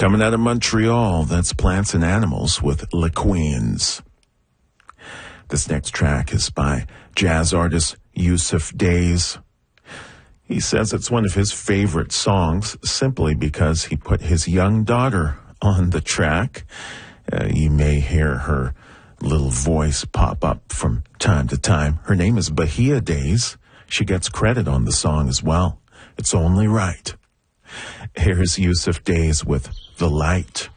Coming out of Montreal, that's Plants and Animals with Le Queens. This next track is by jazz artist Yusuf Days. He says it's one of his favorite songs simply because he put his young daughter on the track. You may hear her little voice pop up from time to time. Her name is Bahia Days. She gets credit on the song as well. It's only right. Here's Yusuf Days with The Light.